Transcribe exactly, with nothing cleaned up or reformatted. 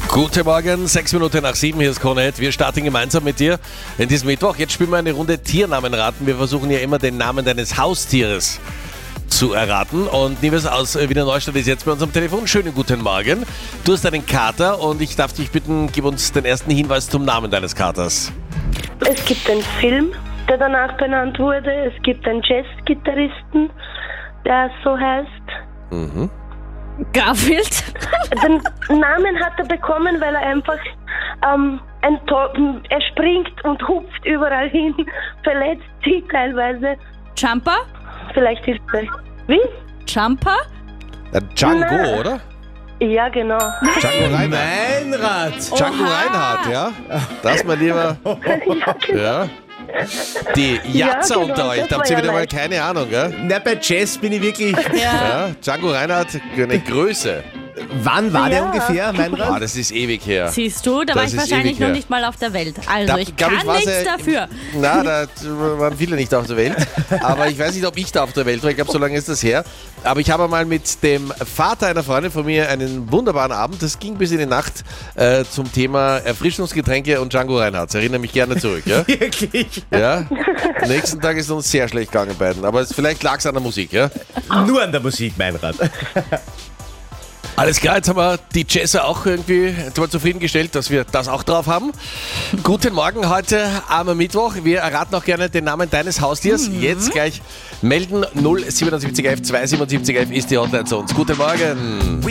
Guten Morgen, sechs Minuten nach sieben, hier ist Kornet. Wir starten gemeinsam mit dir in diesem Mittwoch. Jetzt spielen wir eine Runde Tiernamen raten. Wir versuchen ja immer den Namen deines Haustieres zu erraten. Und Nives aus Wiener Neustadt ist jetzt bei uns am Telefon. Schönen guten Morgen. Du hast einen Kater und ich darf dich bitten, gib uns den ersten Hinweis zum Namen deines Katers. Es gibt einen Film, der danach benannt wurde. Es gibt einen Jazz-Gitarristen, der so heißt. Mhm. Garfield? Den Namen hat er bekommen, weil er einfach ähm, ein to- er springt und hupft überall hin, verletzt sich teilweise. Jumper? Vielleicht hilft es. Wie? Jumper? Ja, Django, Na. oder? Ja, genau. Django Reinhardt. Meinrad! Django Oha. Reinhardt, ja? Das, mein Lieber. Ja, genau. Ja. Die Jatzer genau, unter euch, das da habt war ihr ja wieder mal leicht. keine Ahnung, gell? Na, bei Jazz bin ich wirklich. Ja. Ja, Django Reinhardt, eine Größe. Wann war der Ja. ungefähr, Ah, Meinrad? das ist ewig her. Siehst du, da war Das ich ist wahrscheinlich ewig noch her. nicht mal auf der Welt. Also Da, ich glaub kann war's nichts ja- dafür. Na, da waren viele nicht auf der Welt. Aber ich weiß nicht, ob ich da auf der Welt war. Ich glaube, so lange ist das her. Aber ich habe mal mit dem Vater einer Freundin von mir einen wunderbaren Abend. Das ging bis in die Nacht äh, zum Thema Erfrischungsgetränke und Django Reinhardt. Ich erinnere mich gerne zurück. Ja? Wirklich? Ja? Am nächsten Tag ist uns sehr schlecht gegangen beiden. Aber es, vielleicht lag es an der Musik. Ja? Nur an der Musik, Meinrad. Alles klar, jetzt haben wir die Jazzer auch irgendwie jetzt mal zufriedengestellt, dass wir das auch drauf haben. Guten Morgen heute am Mittwoch. Wir erraten auch gerne den Namen deines Haustiers. Mhm. Jetzt gleich melden. null sieben sieben elf zwei sieben sieben elf ist die Hotline zu uns. Guten Morgen.